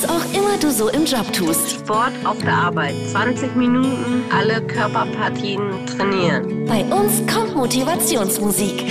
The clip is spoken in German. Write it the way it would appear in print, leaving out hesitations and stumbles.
Was auch immer du so im Job tust. Sport auf der Arbeit. 20 Minuten, alle Körperpartien trainieren. Bei uns kommt Motivationsmusik.